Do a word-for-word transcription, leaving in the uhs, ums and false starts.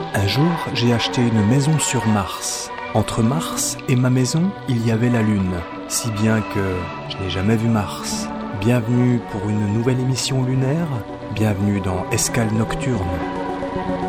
Un jour, j'ai acheté une maison sur Mars. Entre Mars et ma maison, il y avait la Lune, si bien que je n'ai jamais vu Mars. Bienvenue pour une nouvelle émission lunaire, bienvenue dans Escale Nocturne.